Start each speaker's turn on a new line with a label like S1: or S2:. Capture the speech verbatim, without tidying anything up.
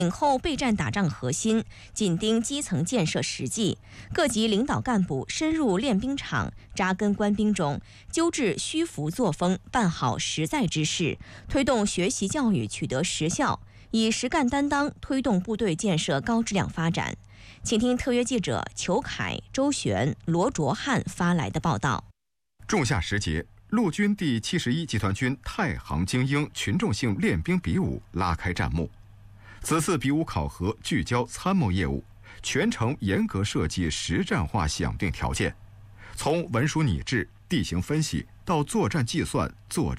S1: 后备战打仗核心，紧盯基层建设实际。各级领导干部深入练兵场，扎根官兵中，纠治虚浮作风，办好实在之事，推动学习教育取得实效，以实干担当推动部队建设高质量发展。请听特约记者裘凯、周璇、罗卓汉发来的报道。
S2: 仲夏时节，陆军第七十一集团军太行精英群众性练兵比武拉开战幕。此次比武考核聚焦参谋业务，全程严格设计实战化响定条件，从文书拟制、地形分析到作战计算、作战